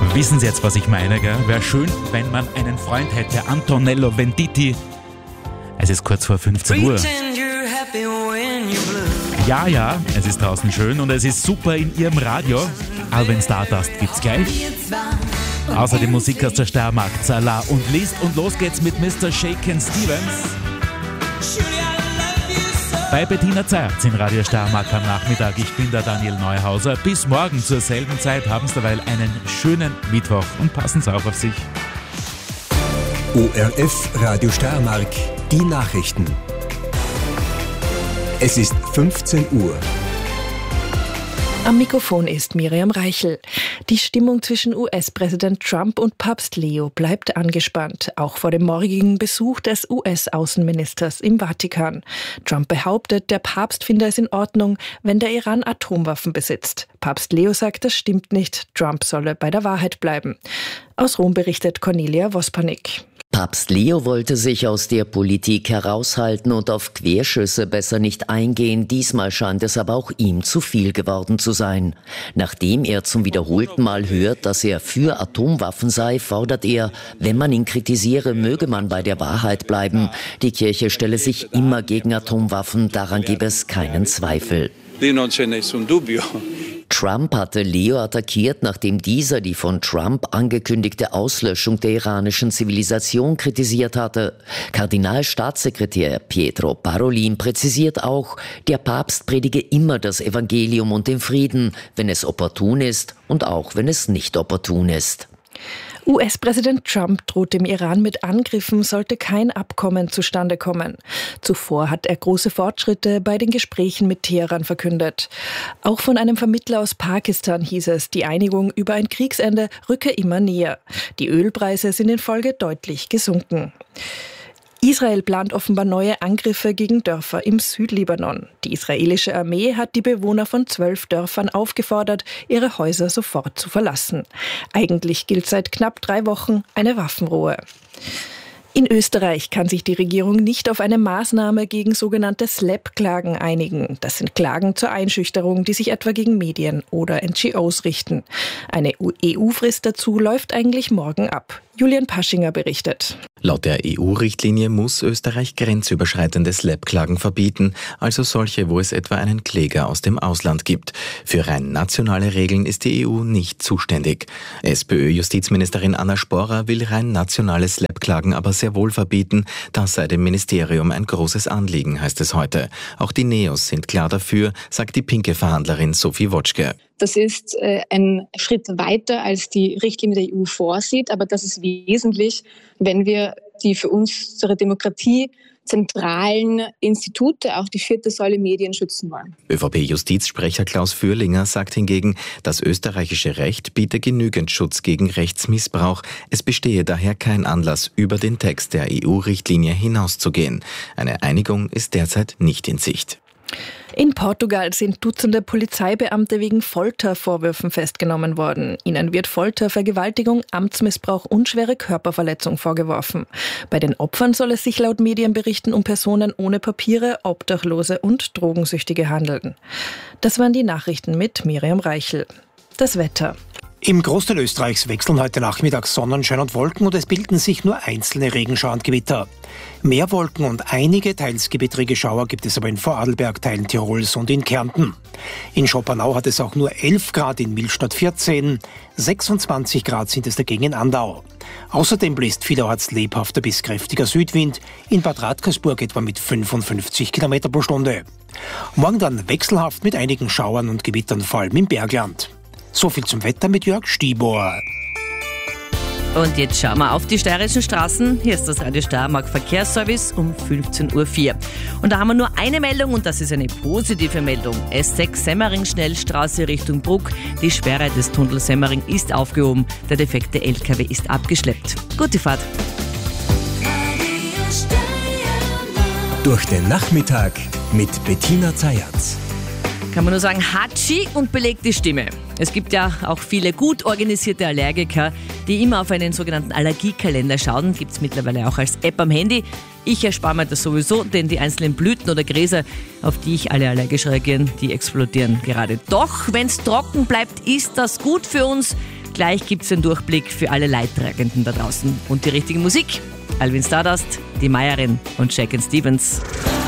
Wissen Sie jetzt, was ich meine, gell? Wäre schön, wenn man einen Freund hätte, Antonello Venditti. Es ist kurz vor 15 Uhr. Ja, es ist draußen schön und es ist super in Ihrem Radio. Alvin Stardust gibt's gleich. Außerdem Musik aus der Steiermark, Zala und List. Und los geht's mit Mr. Shakin' Stevens. Bei Bettina Zayatz in Radio Steiermark am Nachmittag. Ich bin der Daniel Neuhauser. Bis morgen zur selben Zeit haben Sie derweil einen schönen Mittwoch und passen Sie auf sich. ORF Radio Steiermark, die Nachrichten. Es ist 15 Uhr. Am Mikrofon ist Miriam Reichel. Die Stimmung zwischen US-Präsident Trump und Papst Leo bleibt angespannt, auch vor dem morgigen Besuch des US-Außenministers im Vatikan. Trump behauptet, der Papst finde es in Ordnung, wenn der Iran Atomwaffen besitzt. Papst Leo sagt, das stimmt nicht. Trump solle bei der Wahrheit bleiben. Aus Rom berichtet Cornelia Wospanik. Papst Leo wollte sich aus der Politik heraushalten und auf Querschüsse besser nicht eingehen. Diesmal scheint es aber auch ihm zu viel geworden zu sein. Nachdem er zum wiederholten Mal hört, dass er für Atomwaffen sei, fordert er, wenn man ihn kritisiere, möge man bei der Wahrheit bleiben. Die Kirche stelle sich immer gegen Atomwaffen, daran gebe es keinen Zweifel. Trump hatte Leo attackiert, nachdem dieser die von Trump angekündigte Auslöschung der iranischen Zivilisation kritisiert hatte. Kardinalstaatssekretär Pietro Parolin präzisiert auch, der Papst predige immer das Evangelium und den Frieden, wenn es opportun ist und auch wenn es nicht opportun ist. US-Präsident Trump droht dem Iran mit Angriffen, sollte kein Abkommen zustande kommen. Zuvor hat er große Fortschritte bei den Gesprächen mit Teheran verkündet. Auch von einem Vermittler aus Pakistan hieß es, die Einigung über ein Kriegsende rücke immer näher. Die Ölpreise sind in Folge deutlich gesunken. Israel plant offenbar neue Angriffe gegen Dörfer im Südlibanon. Die israelische Armee hat die Bewohner von 12 Dörfern aufgefordert, ihre Häuser sofort zu verlassen. Eigentlich gilt seit knapp 3 Wochen eine Waffenruhe. In Österreich kann sich die Regierung nicht auf eine Maßnahme gegen sogenannte SLAPP-Klagen einigen. Das sind Klagen zur Einschüchterung, die sich etwa gegen Medien oder NGOs richten. Eine EU-Frist dazu läuft eigentlich morgen ab. Julian Paschinger berichtet. Laut der EU-Richtlinie muss Österreich grenzüberschreitende SLAPP-Klagen verbieten, also solche, wo es etwa einen Kläger aus dem Ausland gibt. Für rein nationale Regeln ist die EU nicht zuständig. SPÖ-Justizministerin Anna Sporer will rein nationale SLAPP-Klagen aber sehr wohl verbieten. Das sei dem Ministerium ein großes Anliegen, heißt es heute. Auch die NEOS sind klar dafür, sagt die Pinke-Verhandlerin Sophie Wotschke. Das ist ein Schritt weiter, als die Richtlinie der EU vorsieht, aber das ist wesentlich, wenn wir die für unsere Demokratie zentralen Institute, auch die 4. Säule Medien, schützen wollen. ÖVP-Justizsprecher Klaus Fürlinger sagt hingegen, das österreichische Recht biete genügend Schutz gegen Rechtsmissbrauch. Es bestehe daher kein Anlass, über den Text der EU-Richtlinie hinauszugehen. Eine Einigung ist derzeit nicht in Sicht. In Portugal sind Dutzende Polizeibeamte wegen Foltervorwürfen festgenommen worden. Ihnen wird Folter, Vergewaltigung, Amtsmissbrauch und schwere Körperverletzung vorgeworfen. Bei den Opfern soll es sich laut Medienberichten um Personen ohne Papiere, Obdachlose und Drogensüchtige handeln. Das waren die Nachrichten mit Miriam Reichel. Das Wetter. Im Großteil Österreichs wechseln heute Nachmittag Sonnenschein und Wolken und es bilden sich nur einzelne Regenschauer und Gewitter. Mehr Wolken und einige teils gewittrige Schauer gibt es aber in Vorarlberg, Teilen Tirols und in Kärnten. In Schopenau hat es auch nur 11 Grad, in Millstatt 14, 26 Grad sind es dagegen in Andau. Außerdem bläst vielerorts lebhafter bis kräftiger Südwind, in Bad Radkersburg etwa mit 55 km pro Stunde. Morgen dann wechselhaft mit einigen Schauern und Gewittern, vor allem im Bergland. So viel zum Wetter mit Jörg Stibor. Und jetzt schauen wir auf die steirischen Straßen. Hier ist das Radio Steiermark Verkehrsservice um 15.04 Uhr. Und da haben wir nur eine Meldung und das ist eine positive Meldung. S6 Semmering-Schnellstraße Richtung Bruck. Die Sperre des Tunnels Semmering ist aufgehoben. Der defekte LKW ist abgeschleppt. Gute Fahrt. Durch den Nachmittag mit Bettina Zayatz. Kann man nur sagen, Hatschi und belegte Stimme. Es gibt ja auch viele gut organisierte Allergiker, die immer auf einen sogenannten Allergiekalender schauen. Gibt es mittlerweile auch als App am Handy. Ich erspare mir das sowieso, denn die einzelnen Blüten oder Gräser, auf die ich alle allergisch reagieren, die explodieren gerade. Doch, wenn es trocken bleibt, ist das gut für uns. Gleich gibt es den Durchblick für alle Leidtragenden da draußen. Und die richtige Musik: Alvin Stardust, Die Meierin und Shakin' Stevens.